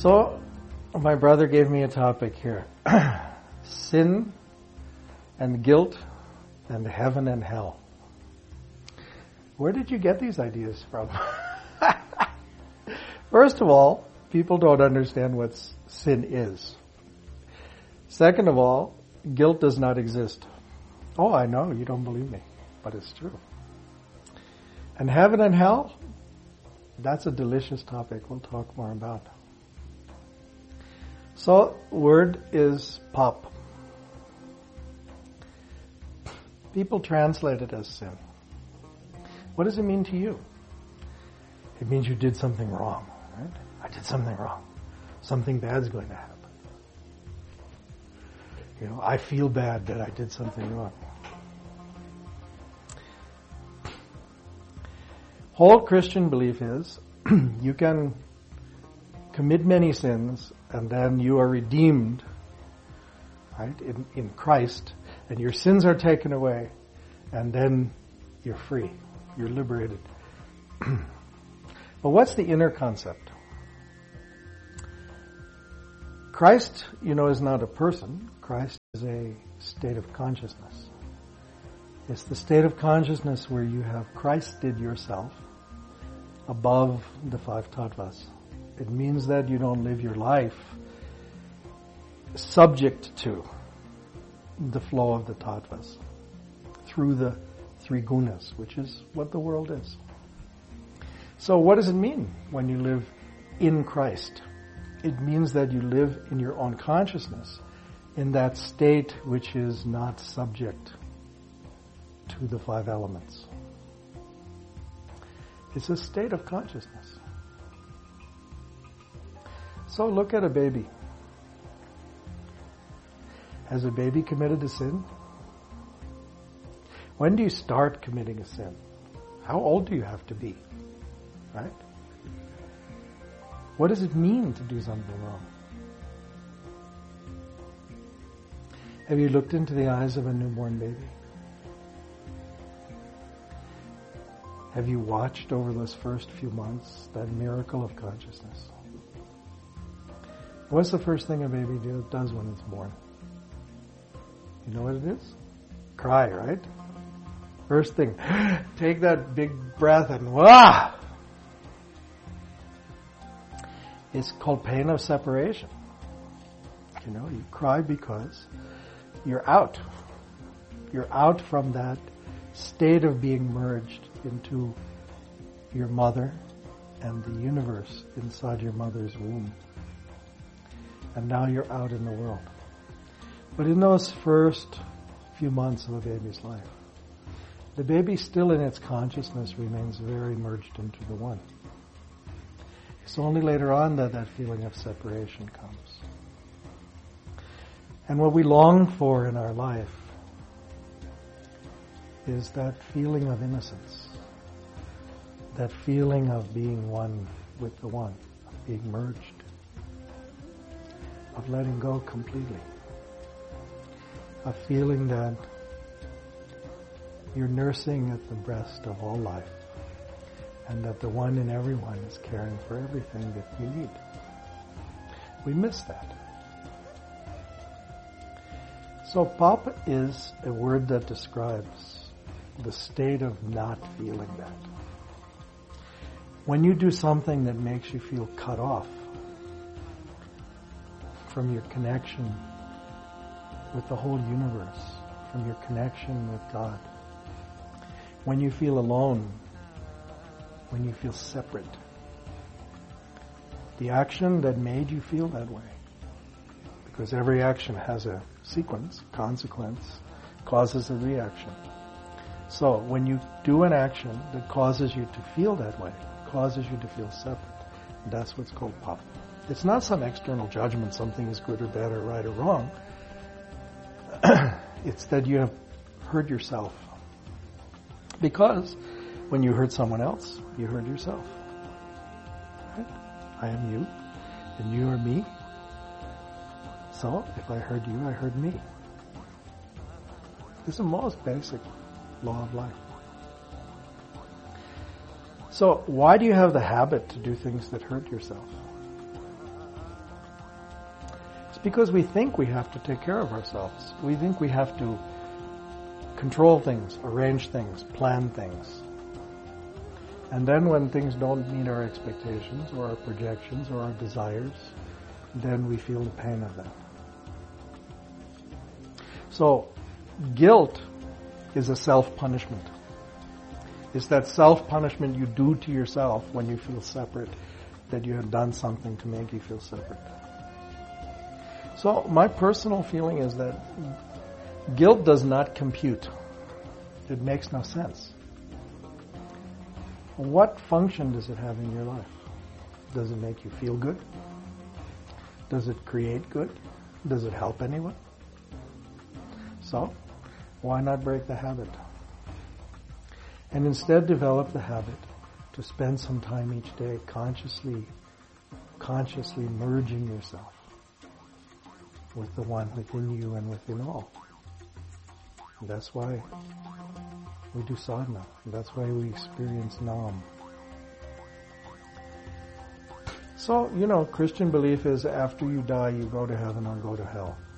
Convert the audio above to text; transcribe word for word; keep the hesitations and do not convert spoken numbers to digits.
So, my brother gave me a topic here. Sin and guilt and heaven and hell. Where did you get these ideas from? First of all, people don't understand what sin is. Second of all, guilt does not exist. Oh, I know, you don't believe me, but it's true. And heaven and hell, that's a delicious topic we'll talk more about. So, word is pop. People translate it as sin. What does it mean to you? It means you did something wrong, right? I did something wrong. Something bad's going to happen. You know, I feel bad that I did something wrong. Whole Christian belief is you can commit many sins and then you are redeemed, right, in, in Christ, and your sins are taken away, and then you're free. You're liberated. But what's the inner concept? Christ, you know, is not a person. Christ is a state of consciousness. It's the state of consciousness where you have Christed yourself above the five tattvas. It means that you don't live your life subject to the flow of the tattvas through the three gunas, which is what the world is. So what does it mean when you live in Christ? It means that you live in your own consciousness, in that state which is not subject to the five elements. It's a state of consciousness. So look at a baby. Has a baby committed a sin? When do you start committing a sin? How old do you have to be? Right? What does it mean to do something wrong? Have you looked into the eyes of a newborn baby? Have you watched over those first few months that miracle of consciousness? What's the first thing a baby do, does when it's born? You know what it is? Cry, right? First thing, take that big breath and wah! It's called pain of separation. You know, you cry because you're out. You're out from that state of being merged into your mother and the universe inside your mother's womb. And now you're out in the world. But in those first few months of a baby's life, the baby still in its consciousness remains very merged into the one. It's only later on that that feeling of separation comes. And what we long for in our life is that feeling of innocence, that feeling of being one with the one, of being merged, of letting go completely, of feeling that you're nursing at the breast of all life, and that the one in everyone is caring for everything that you need. We miss that. So pop is a word that describes the state of not feeling that. When you do something that makes you feel cut off from your connection with the whole universe, from your connection with God, when you feel alone, when you feel separate, the action that made you feel that way, because every action has a sequence, consequence, causes a reaction. So when you do an action that causes you to feel that way, causes you to feel separate, that's what's called pop. It's not some external judgment, something is good or bad or right or wrong. It's that you have hurt yourself. Because when you hurt someone else, you hurt yourself. Right? I am you, and you are me. So, if I hurt you, I hurt me. This is the most basic law of life. So, why do you have the habit to do things that hurt yourself? because we think we have to take care of ourselves. We think we have to control things, arrange things, plan things. And then when things don't meet our expectations or our projections or our desires, then we feel the pain of that. So, guilt is a self-punishment. It's that self-punishment you do to yourself when you feel separate, that you have done something to make you feel separate. So, my personal feeling is that guilt does not compute. It makes no sense. What function does it have in your life? Does it make you feel good? Does it create good? Does it help anyone? So, why not break the habit? And instead develop the habit to spend some time each day consciously, consciously merging yourself with the one within you and within all. And that's why we do sadhana. And that's why we experience Nam. So, you know, Christian belief is after you die, you go to heaven or go to hell.